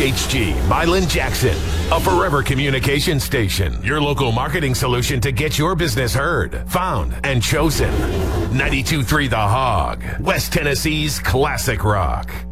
WHHG by Lynn Jackson, a forever communication station. Your local marketing solution to get your business heard, found, and chosen. 92.3 The Hog, West Tennessee's classic rock.